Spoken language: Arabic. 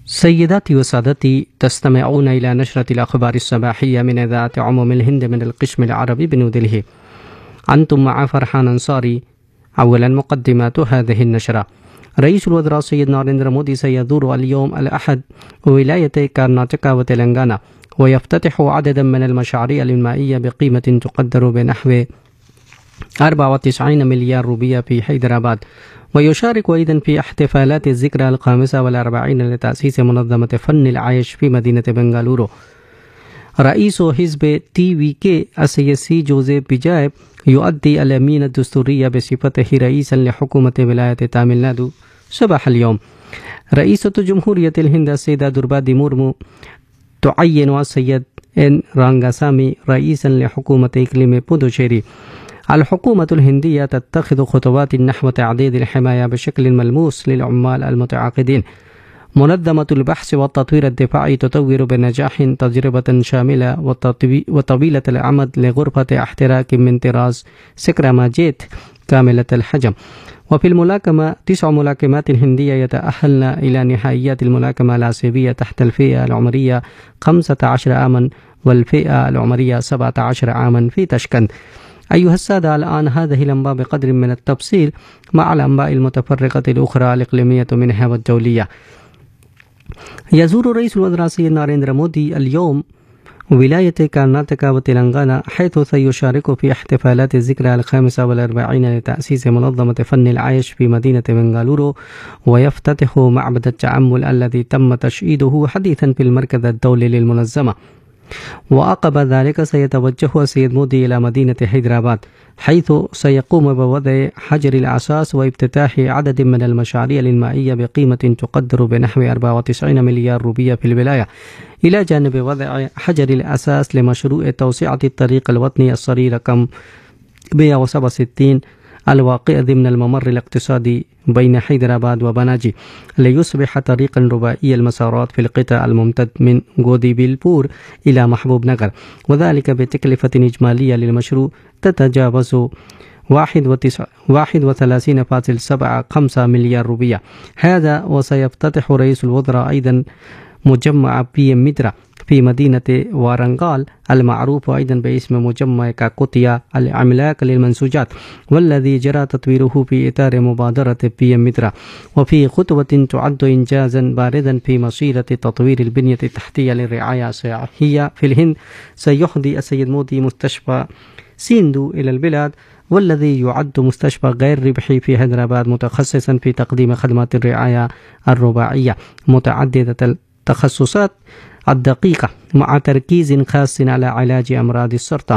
سيداتي وسادتي، تستمعون إلى نشرة الأخبار الصباحية من إذاعة عموم الهند من القسم العربي بنيودلهي. أنتم مع فرحان أنصاري. أولا مقدمات هذه النشرة. رئيس الوزراء سيد ناريندرا مودي سيزور اليوم الأحد ولايتي كارناتاكا وتلنغانا، ويفتتح عددا من المشاريع المائية بقيمة تقدر بنحو 94 مليار روبية في حيدراباد، ويشارك أيضا في احتفالات الذكرى 45 لتأسيس منظمة فن العيش في مدينة بنغالورو. رئيس حزب TVK السياسي جوزيف بيجايب يؤدي اليمين الدستورية بصفته رئيسا لحكومة ولاية تاميل نادو صباح اليوم. رئيسة جمهورية الهند السيدة دربادي مورمو تعين السيد إن رانغاسامي رئيسا لحكومة إقليم بودوشيري. الحكومة الهندية تتخذ خطوات نحو تعديل الحماية بشكل ملموس للعمال المتعاقدين. منظمة البحث والتطوير الدفاعي تطور بنجاح تجربة شاملة وطويلة الأمد لغرفة احتراق من طراز سكراماجيت كاملة الحجم. وفي الملاكمة 9 ملاكمات هندية يتأهلن إلى نهائيات الملاكمة الآسيوية تحت الفئة العمرية 15 عاما والفئة العمرية 17 عاما في تشكند. أيها السادة، الآن هذه الأنباء بقدر من التفصيل مع الأنباء المتفرقة الأخرى الإقليمية منها والدولية. يزور رئيس الوزراء سيد ناريندرا مودي اليوم ولاية كارناتاكا وتلنغانا، حيث سيشارك في احتفالات الذكرى 45 لتأسيس منظمة فن العيش في مدينة بنغالورو، ويفتتح معبد التأمل الذي تم تشييده حديثا في المركز الدولي للمنظمة. وعقب ذلك سيتوجه السيد مودي إلى مدينة حيدراباد، حيث سيقوم بوضع حجر الأساس وافتتاح عدد من المشاريع المائية بقيمة تقدر بنحو 94 مليار روبية في الولاية، إلى جانب وضع حجر الأساس لمشروع توسعة الطريق الوطني الصغير رقم 167 الواقع ضمن الممر الاقتصادي بين حيدراباد وبناجي، ليصبح طريقا رباعي المسارات في القطاع الممتد من غوديبيلبور إلى محبوب نغر، وذلك بتكلفة إجمالية للمشروع تتجاوز 31.75 مليار روبية. هذا وسيفتتح رئيس الوزراء أيضا مجمع PM ميترا في مدينة وارنغال المعروف أيضا باسم مجمع كاكوتيا العملاق للمنسوجات، والذي جرى تطويره في إطار مبادرة PM ميترا، وفي خطوة تعد إنجازا بارزا في مسيرة تطوير البنية التحتية للرعاية الصحية في الهند. سيحضي السيد مودي مستشفى سيندو إلى البلاد، والذي يعد مستشفى غير ربحي في حيدراباد متخصصا في تقديم خدمات الرعاية الرباعية متعددة التخصصات الدقيقة، مع تركيز خاص على علاج أمراض السرطان.